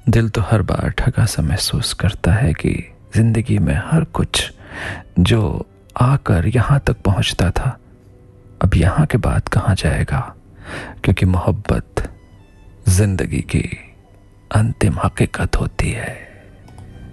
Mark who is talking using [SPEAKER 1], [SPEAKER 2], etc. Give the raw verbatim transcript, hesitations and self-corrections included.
[SPEAKER 1] दिल तो हर बार ठगा सा महसूस करता है कि जिंदगी में हर कुछ जो आकर यहाँ तक पहुँचता था अब यहाँ के बाद कहाँ जाएगा, क्योंकि मोहब्बत जिंदगी की अंतिम हकीकत होती है।